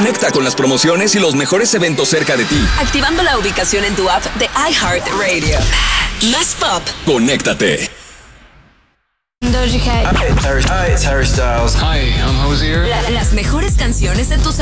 Conecta con las promociones y los mejores eventos cerca de ti. Activando la ubicación en tu app de iHeartRadio. Más pop. Conéctate. Doja Cat. Hi, it's Harry Styles. Hi, I'm Hosier. Las mejores canciones de tus